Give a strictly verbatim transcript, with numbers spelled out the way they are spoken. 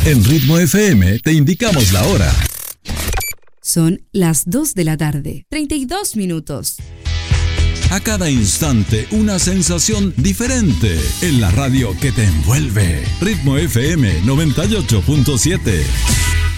En Ritmo F M te indicamos la hora. Son las dos de la tarde, treinta y dos minutos. A cada instante una sensación diferente en la radio que te envuelve. Ritmo F M noventa y ocho punto siete.